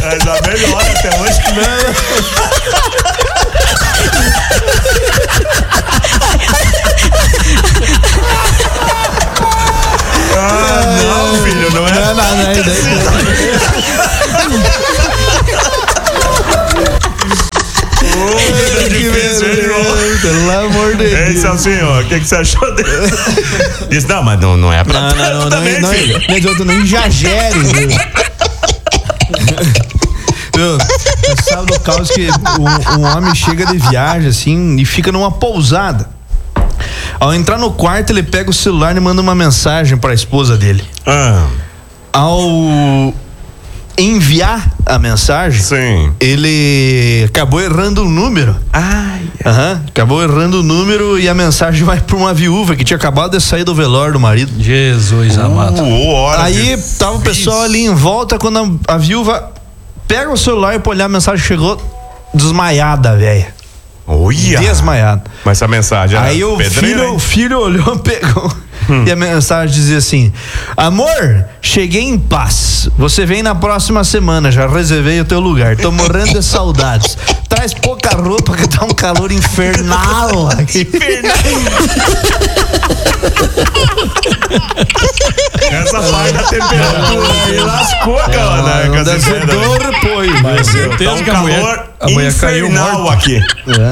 Mas a melhor até hoje. Não, filho, não é. Pelo amor de Deus. Ei, Celcinho, o que você achou dele? Disse, não, mas não é pra tanto também, filho. Não exagere. Sabe do caos que um homem chega de viagem assim e fica numa pousada. Ao entrar no quarto, ele pega o celular e manda uma mensagem para a esposa dele. Ao enviar a mensagem, sim, ele acabou errando o número. Acabou errando o número e a mensagem vai para uma viúva que tinha acabado de sair do velório do marido. Jesus amado. Aí tava o pessoal ali em volta quando a viúva pega o celular e pra olhar a mensagem, chegou desmaiada, velha. Desmaiada. Mas essa mensagem era aí pedreira, o filho olhou, pegou e a mensagem dizia assim: amor, cheguei em paz, você vem na próxima semana, já reservei o teu lugar, tô morrendo de saudades, traz pouca roupa que tá um calor infernal aqui. Essa parte da temperatura aí lascou, cara, né? Mas certeza tá um que calor a mulher caiu infernal morta aqui.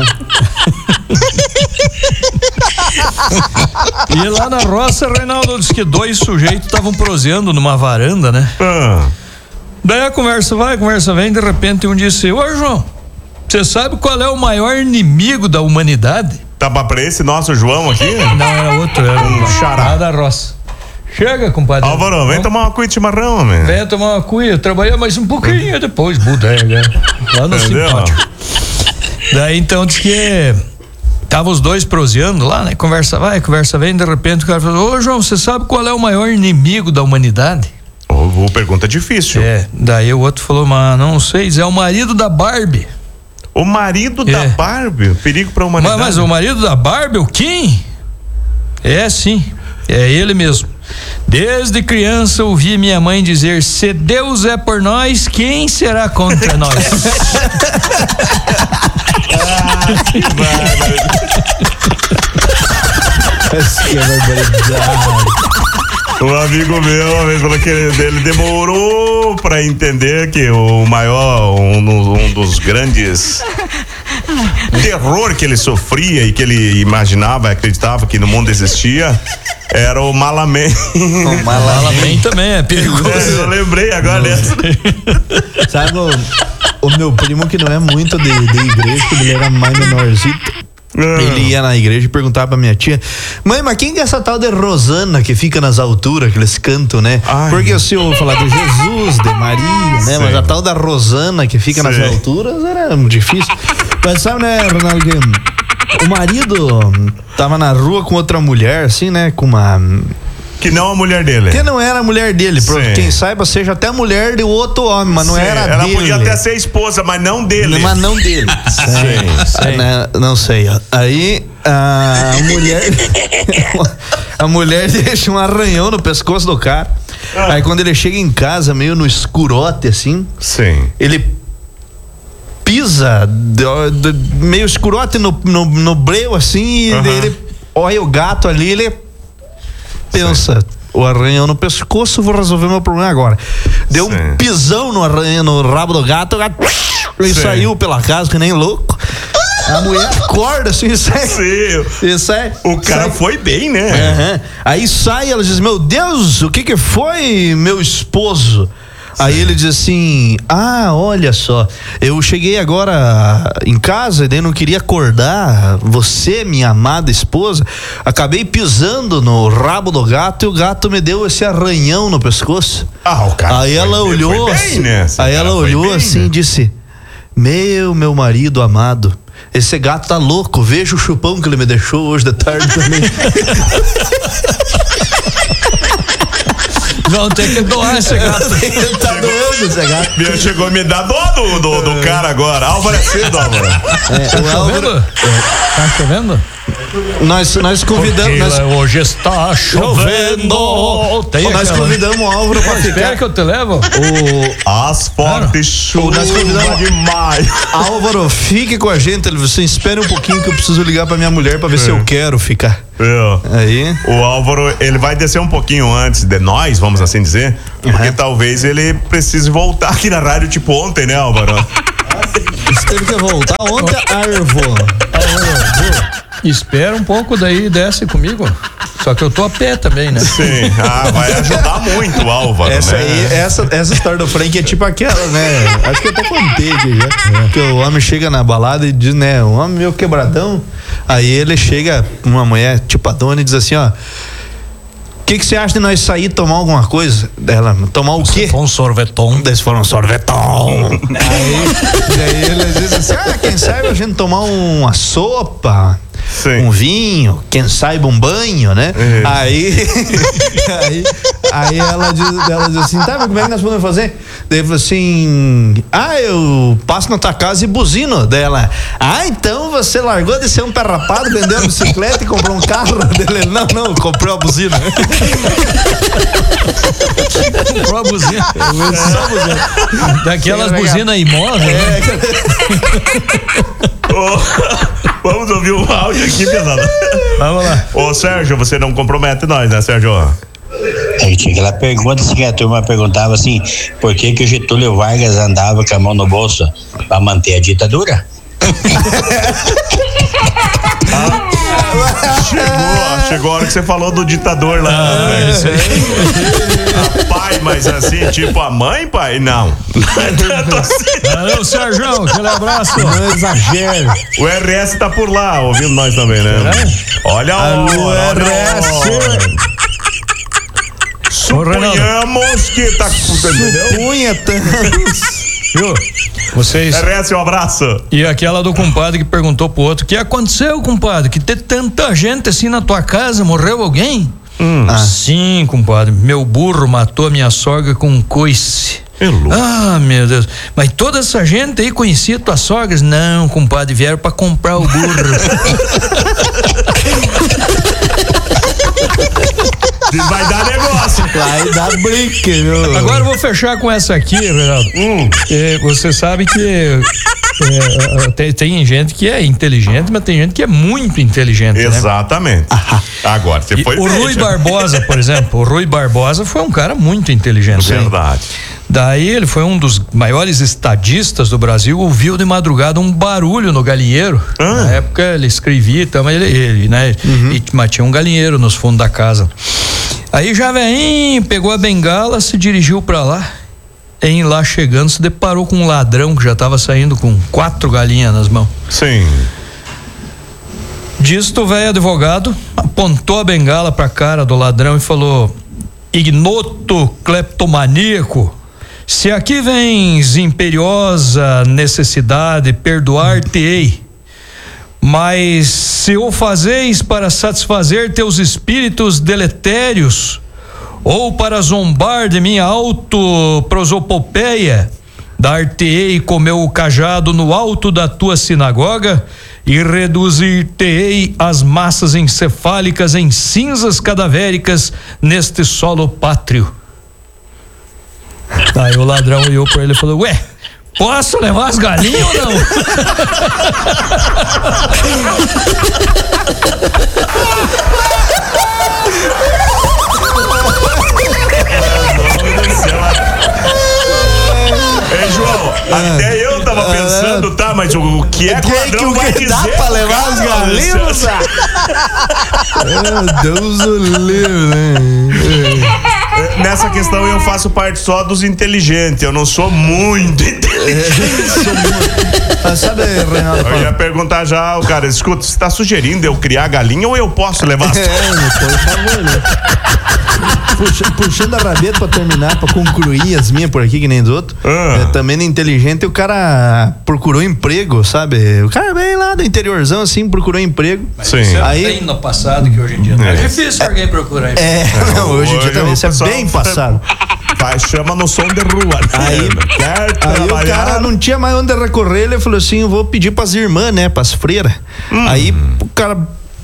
E lá na roça, Reinaldo, disse que 2 sujeitos estavam proseando numa varanda, né? Daí a conversa vai, a conversa vem, de repente um disse: ô João, você sabe qual é o maior inimigo da humanidade? Tava pra esse nosso João aqui? Não, era outro, era um xará da roça. Chega, compadre. Álvaro, vem tomar uma cuia de chimarrão, homem. Vem tomar uma cuia, trabalhar mais um pouquinho depois, bodega. Lá no simpático. Daí então diz que tava os dois proseando lá, né? Conversa vai, conversa vem, de repente o cara falou: ô João, você sabe qual é o maior inimigo da humanidade? Pergunta difícil. Daí o outro falou: mas não sei, é o marido da Barbie. O marido da Barbie? Perigo pra humanidade. Mas o marido da Barbie, o Kim? Sim, é ele mesmo. Desde criança ouvi minha mãe dizer: se Deus é por nós, quem será contra nós? Que um amigo meu falou que ele demorou pra entender que o maior, um dos grandes terror que ele sofria e que ele imaginava, acreditava que no mundo existia, era o Malamém. O Malamém também é perigoso. Eu lembrei agora dessa. Sabe o meu primo, que não é muito de igreja, que ele era mais menorzito. Ele ia na igreja e perguntava pra minha tia: mãe, mas quem que é essa tal de Rosana que fica nas alturas, que eles cantam, né? Porque o senhor falar de Jesus, de Maria, né? Mas a tal da Rosana que fica nas alturas era muito difícil. Mas sabe, né, Ronaldo, que o marido tava na rua com outra mulher, assim, né? Com uma... Que não a mulher dele. Que não era a mulher dele. Quem saiba, seja até a mulher de outro homem, mas não era ela dele. Ela podia até ser esposa, mas não dele. Mas não dele. Não sei. Aí a mulher deixa um arranhão no pescoço do cara. Aí quando ele chega em casa, meio no escurote assim, ele pisa meio escurote no breu assim, e ele olha o gato ali, ele pensa: o arranhão no pescoço, vou resolver meu problema agora. Deu um pisão no arranhão, no rabo do gato, o gato ele saiu pela casa que nem louco. A mulher acorda assim e sai. O cara foi bem, né? Aí sai, ela diz: meu Deus, o que foi, meu esposo? Aí ele diz assim: olha só, eu cheguei agora em casa e daí não queria acordar você, minha amada esposa, acabei pisando no rabo do gato e o gato me deu esse arranhão no pescoço. O cara aí ela olhou assim, e disse: meu marido amado, esse gato tá louco, veja o chupão que ele me deixou hoje de tarde também. Vão ter que doar esse gato. Tá doando esse gato. Chegou a me dar dó do cara agora. Álvaro é cedo, Álvaro. Tá chovendo? Tá chovendo? Nós convidamos. Hoje está chovendo. Nós convidamos o Álvaro pra ficar. Espera que eu te levo. As fortes chuvas de maio. Álvaro, fique com a gente. Ele você espere um pouquinho que eu preciso ligar pra minha mulher pra ver se eu quero ficar. Aí. O Álvaro, ele vai descer um pouquinho antes de nós, vamos assim dizer, porque talvez ele precise voltar aqui na rádio tipo ontem, né, Álvaro? Você teve que voltar ontem, Espera um pouco, daí desce comigo. Só que eu tô a pé também, né? Sim. Vai ajudar muito o Álvaro, essa história do Frank é tipo aquela, né? Acho que eu até contei aqui já. Que o homem chega na balada e diz, né? Um homem meio quebradão. Aí ele chega, uma mulher tipo a dona, e diz assim, ó. O que você acha de nós sair tomar alguma coisa? Ela, tomar o quê? Um sorvetão. Eles foram sorvetão. Aí ele diz assim, quem sabe a gente tomar uma sopa, um vinho, quem sabe um banho, né? Aí ela diz assim, tá, mas como é que nós podemos fazer? Daí ele falou assim, eu passo na tua casa e buzino dela. Então você largou de ser um pé rapado, vendeu a bicicleta e comprou um carro dele? Não, comprou a buzina. Comprou a buzina. Só a buzina. Daquelas buzinas imóveis. Vamos ouvir o áudio aqui, pesado. Vamos lá. Ô, Sérgio, você não compromete nós, né, Sérgio? Aí tinha aquela pergunta assim, que a turma perguntava assim, por que o Getúlio Vargas andava com a mão no bolso? Pra manter a ditadura? Chegou a hora que você falou do ditador lá. Pai, mas assim, tipo a mãe, pai? Não. Valeu, Sérgio, aquele abraço. Não exagero. O RS tá por lá, ouvindo nós também, né? Olha o RS. Suponhamos que tá. Viu? Vocês. RS, um abraço. E aquela do compadre que perguntou pro outro: o que aconteceu, compadre? Que tem tanta gente assim na tua casa, morreu alguém? Sim, compadre. Meu burro matou a minha sogra com um coice. Meu Deus. Mas toda essa gente aí conhecia tuas sogras? Não, compadre, vieram pra comprar o burro. Vai dar negócio. Vai dar brinque, viu? Agora eu vou fechar com essa aqui, Renato. Você sabe que tem gente que é inteligente, mas tem gente que é muito inteligente. Exatamente. Né? Agora, você foi. O Rui Barbosa, por exemplo. O Rui Barbosa foi um cara muito inteligente. Verdade. Daí ele foi um dos maiores estadistas do Brasil, ouviu de madrugada um barulho no galinheiro. Na época ele escrevia e tal, mas ele né? Mas tinha um galinheiro nos fundos da casa. Aí já velhinho pegou a bengala, se dirigiu pra lá. Em lá chegando, se deparou com um ladrão que já tava saindo com 4 galinhas nas mãos. Sim. Disto o velho advogado apontou a bengala pra cara do ladrão e falou: ignoto cleptomaníaco, se aqui vens imperiosa necessidade, perdoar-te-ei. Mas se o fazeis para satisfazer teus espíritos deletérios, ou para zombar de minha autoprosopopeia, dar-te-ei com meu cajado no alto da tua sinagoga e reduzir-te-ei as massas encefálicas em cinzas cadavéricas neste solo pátrio. Aí o ladrão olhou para ele e falou: ué, posso levar as galinhas ou não? João, até eu tava pensando, tá, mas o que é que o ladrão vai dizer? Dá pra levar as galinhas? Meu Deus do livre, né? Nessa questão eu faço parte só dos inteligentes, eu não sou muito inteligente. Sabe, Renato? Eu ia perguntar já, o cara, escuta, você tá sugerindo eu criar galinha ou eu posso levar as... Por favor, né? Puxando a rabeta pra terminar, pra concluir as minhas por aqui, que nem dos outros. Também inteligente, o cara procurou emprego, sabe? O cara veio lá do interiorzão, assim, procurou emprego. Mas sim. Isso aí bem no passado, que hoje em dia não é difícil alguém procurar emprego. Não, hoje em dia também, isso é bem passado. Chama no som de rua. Aí o cara não tinha mais onde recorrer, ele falou assim: eu vou pedir pras irmãs, né, pras freiras. Aí o cara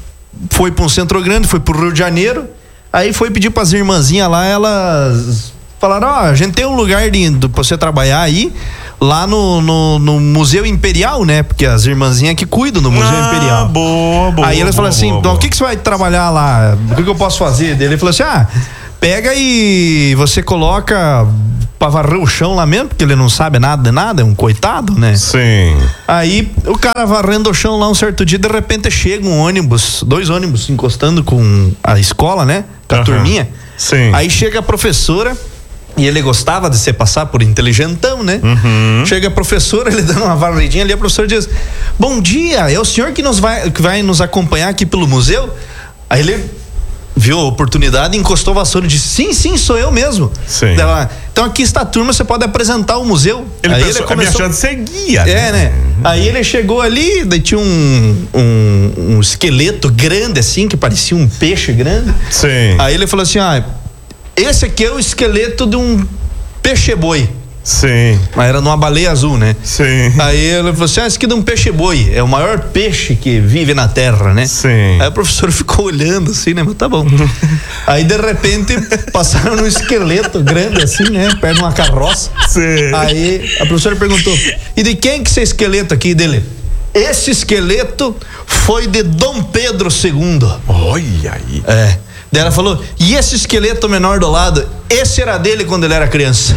foi pra um centro grande, foi pro Rio de Janeiro, aí foi pedir pras irmãzinhas lá, elas falaram, a gente tem um lugar pra você trabalhar aí, lá no Museu Imperial, né? Porque as irmãzinhas que cuidam do Museu Imperial. Boa. Aí elas falaram assim, então o que você vai trabalhar lá? O que eu posso fazer? Ele falou assim, pega e você coloca pra varrer o chão lá mesmo, porque ele não sabe nada de nada, é um coitado, né? Sim. Aí o cara varrendo o chão lá um certo dia, de repente chega um ônibus, 2 ônibus encostando com a escola, né? Com a turminha. Sim. Aí chega a professora, e ele gostava de se passar por inteligentão, né? Chega a professora, ele dando uma varridinha ali, a professora diz, bom dia, é o senhor que vai nos acompanhar aqui pelo museu? Aí ele viu a oportunidade, encostou a vassoura e disse, sim, sou eu mesmo. Sim. Ela, então aqui está a turma, você pode apresentar o museu. Ele aí pensou, ele começou... é minha chance de ser guia. É, né? Aí ele chegou ali, daí tinha um esqueleto grande assim, que parecia um peixe grande. Sim. Aí ele falou assim, esse aqui é o esqueleto de um peixe-boi. Sim. Mas era numa baleia azul, né? Sim. Aí ele falou assim, esse aqui é de um peixe-boi. É o maior peixe que vive na terra, né? Sim. Aí o professor ficou olhando assim, né? Mas tá bom. Aí de repente passaram num esqueleto grande assim, né? Perto de uma carroça. Sim. Aí a professora perguntou, e de quem que esse esqueleto aqui dele? Esse esqueleto foi de Dom Pedro II. Olha aí. É. Daí ela falou, e esse esqueleto menor do lado, esse era dele quando ele era criança.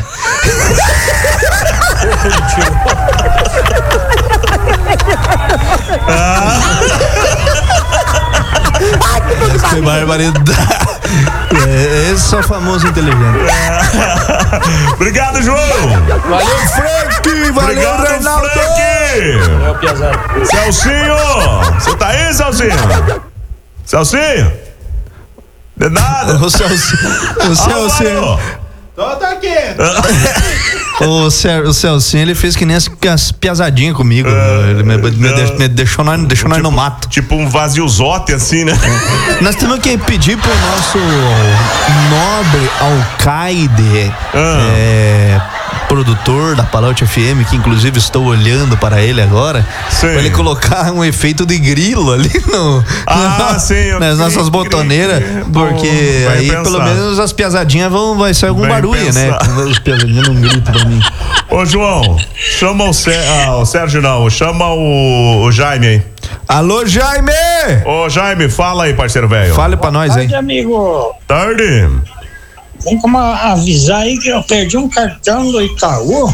Que barbaridade. Esse é o famoso inteligente. Obrigado, João. Valeu, Frank. Valeu, Obrigado, Reinaldo. Frank. Celcinho. Você tá aí, Celcinho? Celcinho? De nada. O Celcinho. Tô aqui. O Celcinho, ele fez que nem as piazadinhas comigo. Ele me deixou nós no mato. Tipo um vaziozote assim, né? Nós temos que pedir pro nosso nobre alcaide, produtor da Palote FM, que inclusive estou olhando para ele agora, pra ele colocar um efeito de grilo ali nas nossas botoneiras, porque aí pelo menos as piazadinhas vai sair algum barulho, né? Os piazadinhas não gritam pra mim. Ô, João, chama o Sérgio não, chama o Jaime aí. Alô, Jaime! Ô, Jaime, fala aí, parceiro velho. Fale pra nós, hein? Tarde, amigo. Tarde. Tem como avisar aí que eu perdi um cartão do Itaú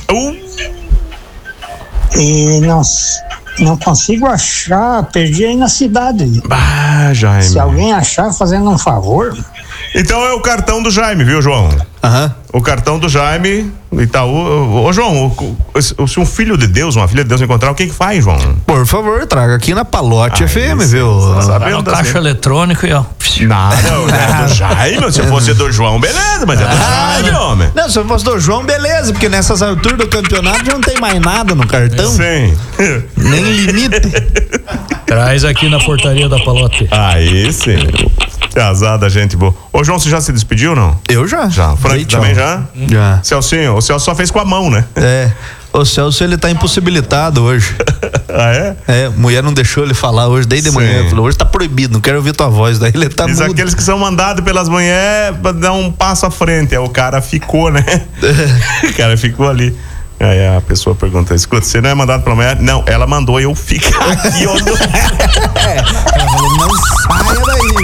e não consigo achar, perdi aí na cidade. Jaime. Se alguém achar, fazendo um favor. Então é o cartão do Jaime, viu, João? O cartão do Jaime, Itaú. Ô, João, se um filho de Deus, uma filha de Deus encontrar, o que faz, João? Por favor, traga aqui na Palote FM, viu? No caixa eletrônico e ó. Nada, é do Jaime. Se fosse do João, beleza, mas é do Jaime, homem. Não, se fosse do João, beleza, porque nessas alturas do campeonato já não tem mais nada no cartão. Sim. Nem limite. Traz aqui na portaria da Palote. Aí sim. Casada, gente boa. Ô, João, você já se despediu ou não? Eu já. Já. Frank também já? Já. Celcinho, o Celso só fez com a mão, né? O Celso, ele tá impossibilitado hoje. Mulher não deixou ele falar hoje, desde de manhã. Falou, hoje tá proibido, não quero ouvir tua voz. Daí ele tá Diz mudo. aqueles que são mandados pelas mulheres pra dar um passo à frente. Aí o cara ficou, né? O cara ficou ali. Aí a pessoa pergunta, escuta, você não é mandado pela mulher? Não, ela mandou eu ficar aqui. Ela falou, não saia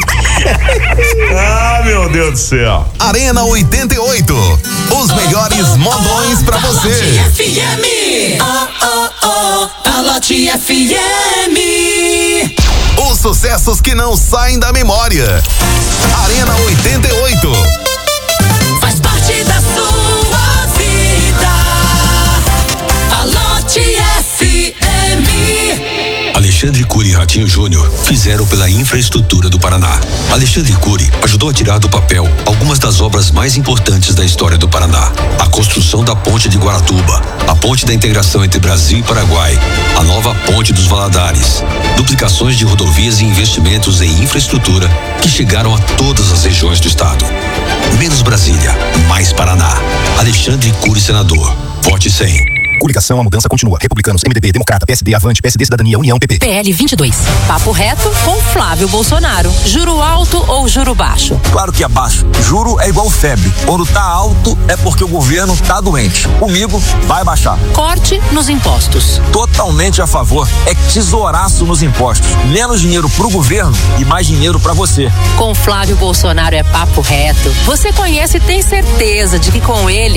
daí. Meu Deus do céu. Arena 88, os melhores modões pra você. FM. Palote FM. Os sucessos que não saem da memória. Arena 88. Faz parte da sua vida. Palote FM. Alexandre Cury e Ratinho Júnior fizeram pela infraestrutura do Paraná. Alexandre Cury ajudou a tirar do papel algumas das obras mais importantes da história do Paraná. A construção da ponte de Guaratuba, a ponte da integração entre Brasil e Paraguai, a nova ponte dos Valadares, duplicações de rodovias e investimentos em infraestrutura que chegaram a todas as regiões do estado. Menos Brasília, mais Paraná. Alexandre Cury, senador. Vote 100. Coligação, a mudança continua. Republicanos, MDB, Democrata, PSD, Avante, PSD, Cidadania, União, PP. PL 22. Papo reto com Flávio Bolsonaro. Juro alto ou juro baixo? Claro que é baixo. Juro é igual febre. Quando tá alto é porque o governo tá doente. Comigo vai baixar. Corte nos impostos. Totalmente a favor. É tesouraço nos impostos. Menos dinheiro pro governo e mais dinheiro pra você. Com Flávio Bolsonaro é papo reto. Você conhece e tem certeza de que com ele